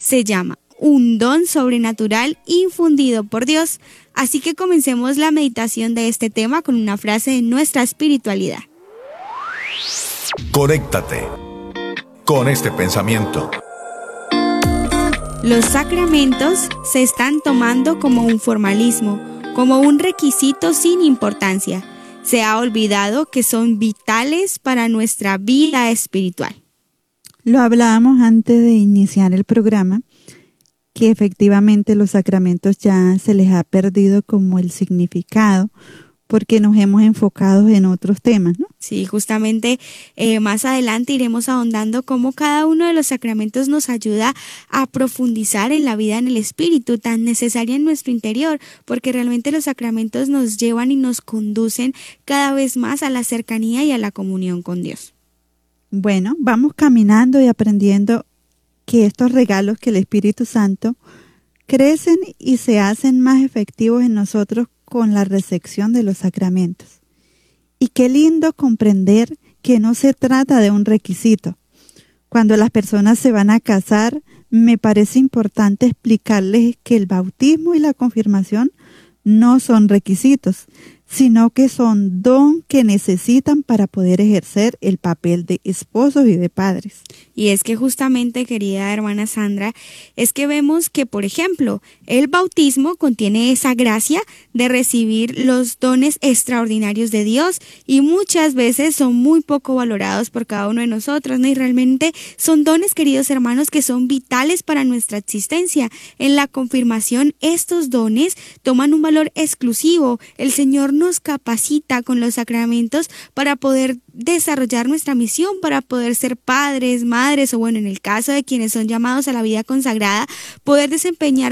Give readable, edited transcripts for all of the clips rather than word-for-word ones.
se llama un don sobrenatural infundido por Dios. Así que comencemos la meditación de este tema con una frase de nuestra espiritualidad. Conéctate con este pensamiento. Los sacramentos se están tomando como un formalismo, como un requisito sin importancia. Se ha olvidado que son vitales para nuestra vida espiritual. Lo hablábamos antes de iniciar el programa, que efectivamente los sacramentos ya se les ha perdido como el significado, porque nos hemos enfocado en otros temas, ¿no? Sí, justamente más adelante iremos ahondando cómo cada uno de los sacramentos nos ayuda a profundizar en la vida en el espíritu, tan necesaria en nuestro interior, porque realmente los sacramentos nos llevan y nos conducen cada vez más a la cercanía y a la comunión con Dios. Bueno, vamos caminando y aprendiendo que estos regalos que el Espíritu Santo crecen y se hacen más efectivos en nosotros con la recepción de los sacramentos. Y qué lindo comprender que no se trata de un requisito. Cuando las personas se van a casar, me parece importante explicarles que el bautismo y la confirmación no son requisitos, sino que son don que necesitan para poder ejercer el papel de esposos y de padres. Y es que justamente, querida hermana Sandra, es que vemos que, por ejemplo, el bautismo contiene esa gracia de recibir los dones extraordinarios de Dios y muchas veces son muy poco valorados por cada uno de nosotros, ¿no? Y realmente son dones, queridos hermanos, que son vitales para nuestra existencia. En la confirmación, estos dones toman un valor exclusivo. El Señor nos capacita con los sacramentos para poder desarrollar nuestra misión, para poder ser padres, madres o bueno, en el caso de quienes son llamados a la vida consagrada, poder desempeñar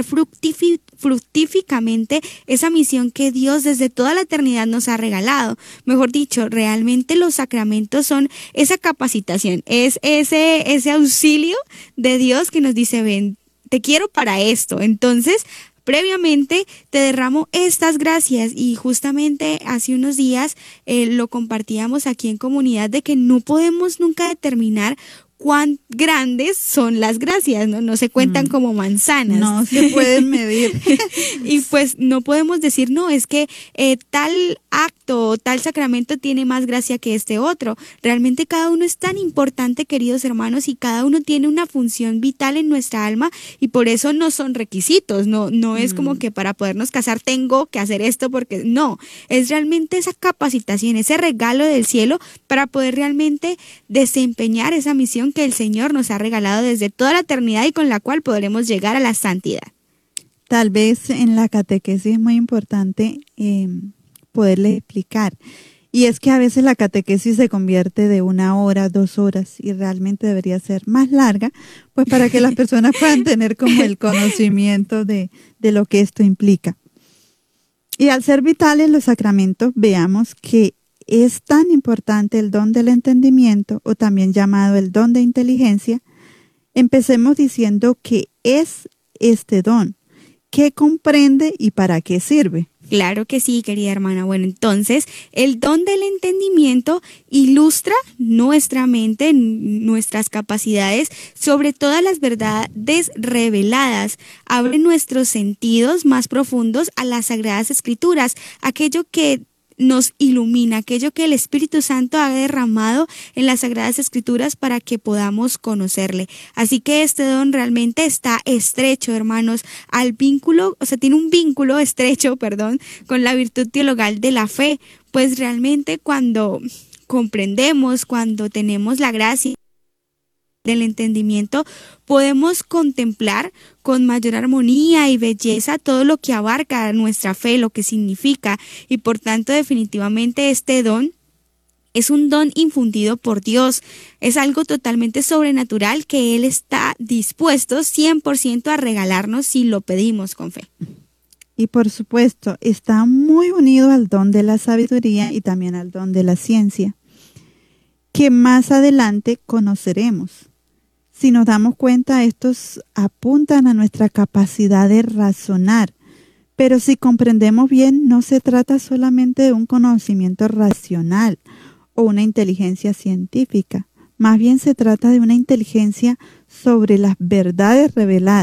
fructíficamente esa misión que Dios desde toda la eternidad nos ha regalado. Mejor dicho, realmente los sacramentos son esa capacitación, es ese auxilio de Dios que nos dice, ven, te quiero para esto. Entonces, previamente te derramo estas gracias y justamente hace unos días lo compartíamos aquí en comunidad de que no podemos nunca determinar cuán grandes son las gracias, ¿no? No se cuentan como manzanas. No se pueden medir. Y pues no podemos decir, no, es que tal acto o tal sacramento tiene más gracia que este otro. Realmente cada uno es tan importante, queridos hermanos, y cada uno tiene una función vital en nuestra alma y por eso no son requisitos, no es como que para podernos casar tengo que hacer esto porque no, es realmente esa capacitación, ese regalo del cielo para poder realmente desempeñar esa misión que el Señor nos ha regalado desde toda la eternidad y con la cual podremos llegar a la santidad. Tal vez en la catequesis es muy importante poderles explicar. Y es que a veces la catequesis se convierte de 1 hora, 2 horas y realmente debería ser más larga, pues para que las personas puedan tener como el conocimiento de lo que esto implica. Y al ser vitales los sacramentos, veamos que es tan importante el don del entendimiento, o también llamado el don de inteligencia. Empecemos diciendo que es este don, qué comprende y para qué sirve. Claro que sí, querida hermana. Bueno, entonces, el don del entendimiento ilustra nuestra mente, nuestras capacidades sobre todas las verdades reveladas. Abre nuestros sentidos más profundos a las Sagradas Escrituras, aquello que nos ilumina, aquello que el Espíritu Santo ha derramado en las Sagradas Escrituras para que podamos conocerle. Así que este don realmente está estrecho, hermanos, tiene un vínculo estrecho, con la virtud teologal de la fe, pues realmente cuando comprendemos, cuando tenemos la gracia del entendimiento, podemos contemplar con mayor armonía y belleza todo lo que abarca nuestra fe, lo que significa, y por tanto definitivamente este don es un don infundido por Dios, es algo totalmente sobrenatural que Él está dispuesto 100% a regalarnos si lo pedimos con fe. Y por supuesto, está muy unido al don de la sabiduría y también al don de la ciencia, que más adelante conoceremos. Si nos damos cuenta, estos apuntan a nuestra capacidad de razonar, pero si comprendemos bien, no se trata solamente de un conocimiento racional o una inteligencia científica, más bien se trata de una inteligencia sobre las verdades reveladas.